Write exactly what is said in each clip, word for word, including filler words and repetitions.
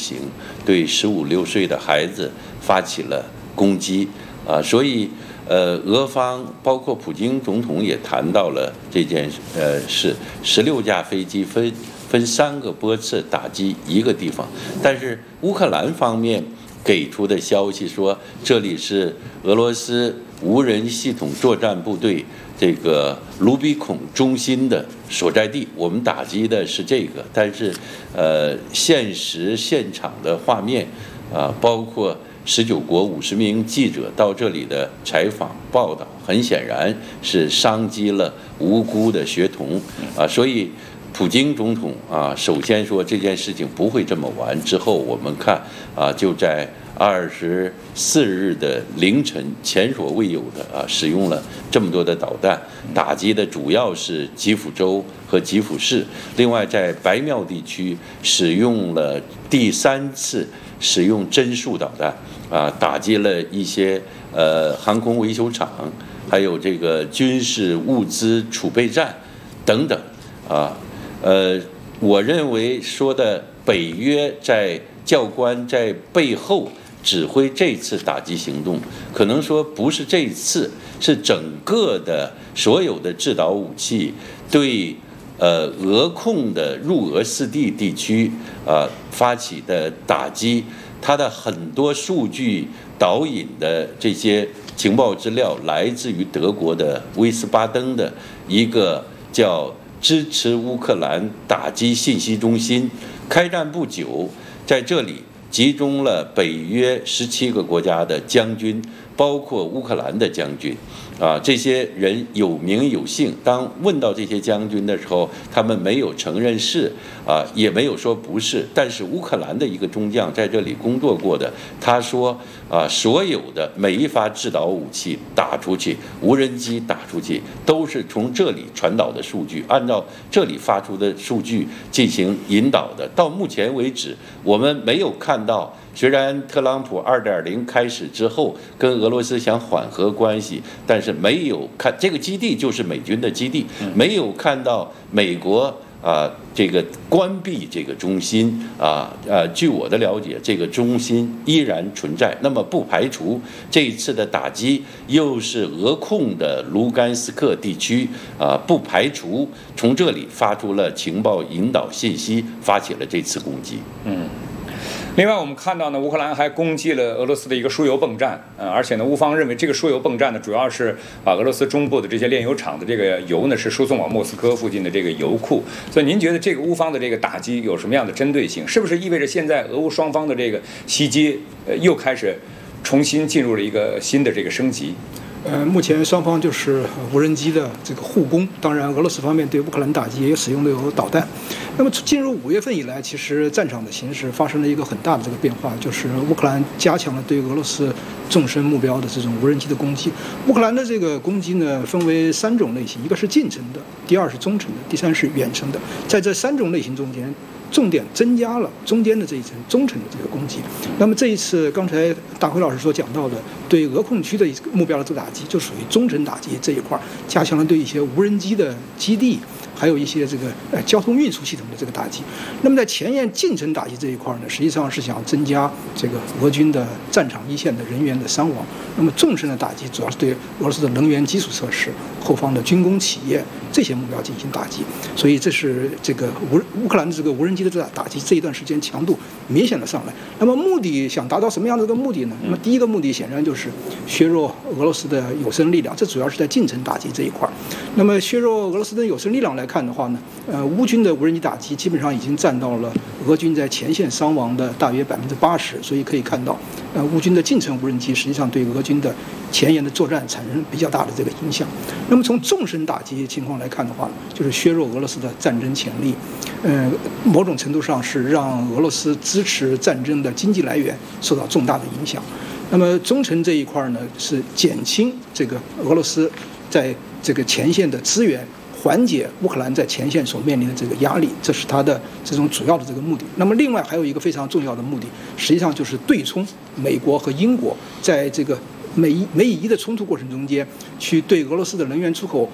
行，对十五六岁的孩子发起了攻击啊，所以呃，俄方包括普京总统也谈到了这件呃事，十六架飞机分分三个波次打击一个地方，但是乌克兰方面给出的消息说，这里是俄罗斯无人系统作战部队这个卢比孔中心的所在地，我们打击的是这个，但是呃，现实现场的画面啊，包括十九国五十名记者到这里的采访报道，很显然是伤及了无辜的学童啊，所以普京总统啊，首先说这件事情不会这么完，之后我们看啊，就在二十四日的凌晨，前所未有的啊，使用了这么多的导弹，打击的主要是基辅州和基辅市，另外在白庙地区使用了第三次使用针速导弹啊，打击了一些呃航空维修厂，还有这个军事物资储备站等等啊，呃，我认为说的北约在教官在背后指挥这次打击行动，可能说不是这一次，是整个的所有的制导武器对呃俄控的入俄四地地区啊、呃、发起的打击，它的很多数据导引的这些情报资料来自于德国的威斯巴登的一个叫支持乌克兰打击信息中心。开战不久，在这里集中了北约十七个国家的将军，包括乌克兰的将军，啊，这些人有名有姓。当问到这些将军的时候，他们没有承认是，啊，也没有说不是。但是乌克兰的一个中将在这里工作过的，他说，啊，所有的每一发制导武器打出去，无人机打出去，都是从这里传导的数据，按照这里发出的数据进行引导的。到目前为止，我们没有看到，虽然特朗普 二点零 开始之后跟俄罗斯想缓和关系，但是没有看这个基地就是美军的基地，没有看到美国啊这个关闭这个中心啊呃，据我的了解，这个中心依然存在。那么不排除这一次的打击又是俄控的卢甘斯克地区啊，不排除从这里发出了情报引导信息，发起了这次攻击。 嗯。另外，我们看到呢，乌克兰还攻击了俄罗斯的一个输油泵站，呃，而且呢，乌方认为这个输油泵站呢，主要是把俄罗斯中部的这些炼油厂的这个油呢，是输送往莫斯科附近的这个油库。所以，您觉得这个乌方的这个打击有什么样的针对性？是不是意味着现在俄乌双方的这个袭击，呃，又开始重新进入了一个新的这个升级？ 呃，目前双方就是无人机的这个互攻，当然俄罗斯方面对乌克兰打击也使用的有导弹。那么进入五月份以来，其实战场的形势发生了一个很大的这个变化，就是乌克兰加强了对俄罗斯纵深目标的这种无人机的攻击。乌克兰的这个攻击呢，分为三种类型，一个是近程的，第二是中程的，第三是远程的。在这三种类型中间，重点增加了中间的这一层中程的这个攻击。那么这一次刚才大辉老师所讲到的对俄控区的目标的这个打击，就属于中程打击这一块，加强了对一些无人机的基地，还有一些这个呃交通运输系统的这个打击。那么在前沿近程打击这一块呢，实际上是想增加这个俄军的战场一线的人员的伤亡。那么纵深的打击主要是对俄罗斯的能源基础设施、后方的军工企业这些目标进行打击。所以这是这个乌乌克兰的这个无人机的这打击这一段时间强度明显的上来。那么目的想达到什么样的一个目的呢？那么第一个目的显然就是削弱俄罗斯的有生力量，这主要是在近程打击这一块。那么削弱俄罗斯的有生力量来看的话呢，呃，乌军的无人机打击基本上已经占到了俄军在前线伤亡的大约百分之八十，所以可以看到，呃，乌军的近程无人机实际上对俄军的前沿的作战产生比较大的这个影响。那么从纵深打击情况来看的话，就是削弱俄罗斯的战争潜力，呃，某种程度上是让俄罗斯支持战争的经济来源受到重大的影响。那么中程这一块呢，是减轻这个俄罗斯在这个前线的资源，缓解乌克兰在前线所面临的这个压力，这是它的这种主要的这个目的。那么另外还有一个非常重要的目的，实际上就是对冲美国和英国在这个美美以伊的冲突过程中间，去对俄罗斯的能源出口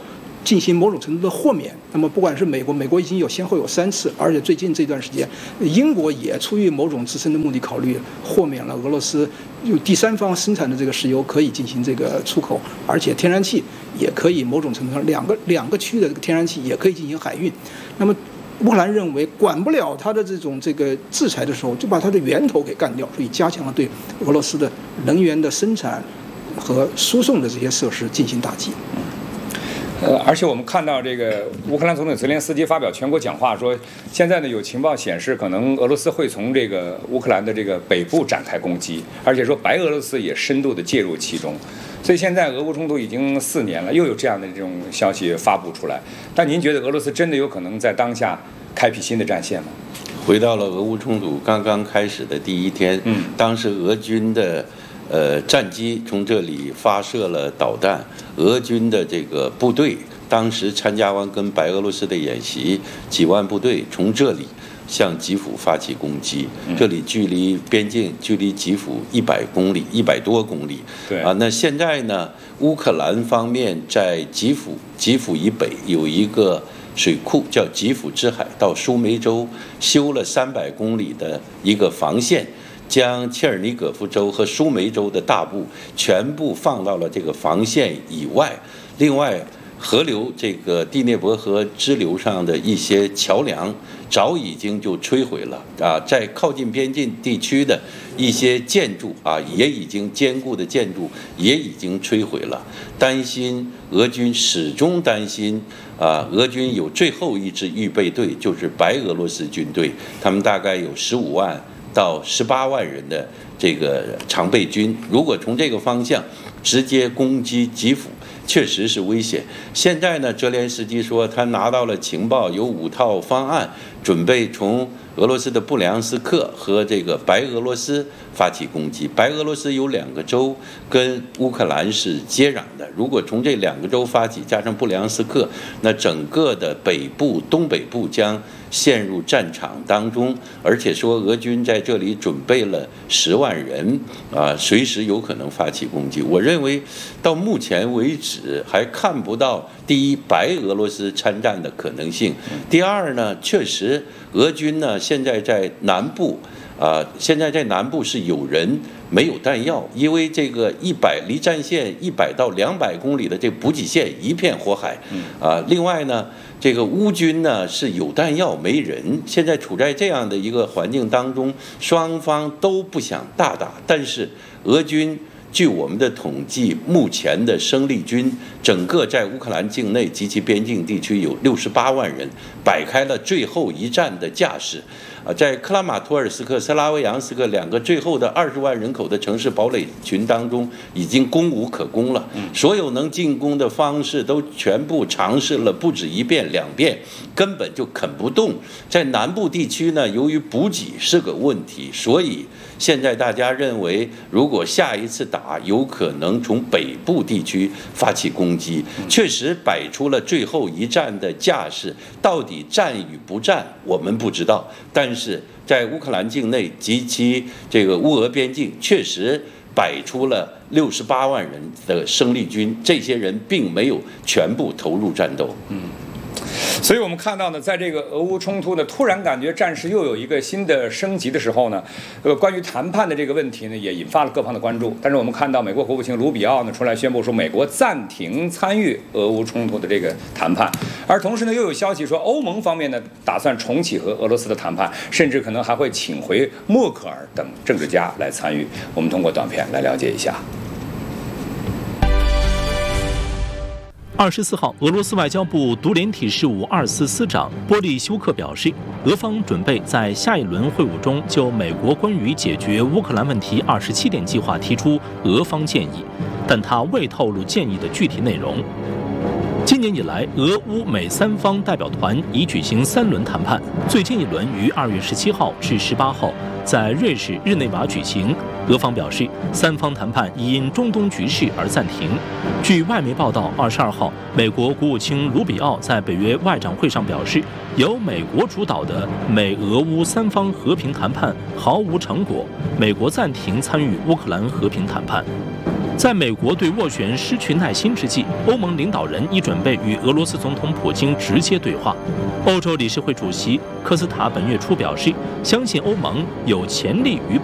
进行某种程度的豁免。那么不管是美国，美国已经有先后有三次，而且最近这段时间，英国也出于某种自身的目的考虑，豁免了俄罗斯有第三方生产的这个石油可以进行这个出口，而且天然气也可以某种程度上两个两个区域的这个天然气也可以进行海运。那么乌克兰认为管不了它的这种这个制裁的时候，就把它的源头给干掉，所以加强了对俄罗斯的能源的生产和输送的这些设施进行打击。 呃，而且我们看到这个乌克兰总统泽连斯基发表全国讲话说，现在呢有情报显示，可能俄罗斯会从这个乌克兰的这个北部展开攻击，而且说白俄罗斯也深度的介入其中。所以现在俄乌冲突已经四年了，又有这样的这种消息发布出来。但您觉得俄罗斯真的有可能在当下开辟新的战线吗？ 回到了俄乌冲突刚刚开始的第一天，嗯，当时俄军的呃战机从这里发射了导弹，俄军的这个部队当时参加完跟白俄罗斯的演习，几万部队从这里向基辅发起攻击，这里距离边境距离基辅一百公里，一百多公里。 对啊，那现在呢，乌克兰方面在基辅基辅以北有一个水库叫基辅支海到苏梅州，修了三百公里的一个防线，将切尔尼戈夫州和苏梅州的大部全部放到了这个防线以外。另外，河流这个第聂伯河支流上的一些桥梁早已经就摧毁了啊，在靠近边境地区的一些建筑啊，也已经坚固的建筑也已经摧毁了。担心俄军始终担心啊，俄军有最后一支预备队，就是白俄罗斯军队，他们大概有十五万到十八万人的这个常备军，如果从这个方向直接攻击基辅，确实是危险。现在呢，泽连斯基说他拿到了情报，有五套方案，准备从俄罗斯的布良斯克和这个白俄罗斯发起攻击。白俄罗斯有两个州跟乌克兰是接壤的，如果从这两个州发起，加上布良斯克，那整个的北部、东北部将陷入战场当中。而且说俄军在这里准备了十万人啊，随时有可能发起攻击。我认为到目前为止还看不到第一白俄罗斯参战的可能性，第二呢，确实俄军呢现在在南部啊、呃，现在在南部是有人没有弹药，因为这个一百离战线一百到两百公里的这补给线一片火海啊、呃。另外呢，这个乌军呢是有弹药没人，现在处在这样的一个环境当中，双方都不想大打，但是俄军据我们的统计，目前的生力军整个在乌克兰境内及其边境地区有六十八万人，摆开了最后一战的架势。啊，在克拉马托尔斯克、斯拉维扬斯克两个最后的二十万人口的城市堡垒群当中，已经攻无可攻了。所有能进攻的方式都全部尝试了不止一遍两遍，根本就啃不动。在南部地区呢，由于补给是个问题，所以现在大家认为，如果下一次打，有可能从北部地区发起攻击，确实摆出了最后一战的架势。到底战与不战，我们不知道，但是在乌克兰境内及其这个乌俄边境，确实摆出了六十八万人的生力军，这些人并没有全部投入战斗。嗯。 所以我们看到呢，在这个俄乌冲突呢，突然感觉战事又有一个新的升级的时候呢，呃，关于谈判的这个问题呢，也引发了各方的关注。但是我们看到美国国务卿卢比奥呢出来宣布说，美国暂停参与俄乌冲突的这个谈判，而同时呢，又有消息说，欧盟方面呢打算重启和俄罗斯的谈判，甚至可能还会请回默克尔等政治家来参与。我们通过短片来了解一下。 二十四号，俄罗斯外交部独联体事务二司司长波利修克表示，俄方准备在下一轮会晤中就美国关于解决乌克兰问题二十七点计划提出俄方建议，但他未透露建议的具体内容。今年以来，俄乌美三方代表团已举行三轮谈判，最近一轮于二月十七号至十八号在瑞士日内瓦举行。俄方表示，三方谈判已因中东局势而暂停。据外媒报道，二十二号，美国国务卿卢比奥在北约外长会上表示，由美国主导的美俄乌三方和平谈判毫无成果，美国暂停参与乌克兰和平谈判。 在美国对斡旋失去耐心之际，欧盟领导人已准备与俄罗斯总统普京直接对话。欧洲理事会主席科斯塔本月初表示，相信欧盟有潜力与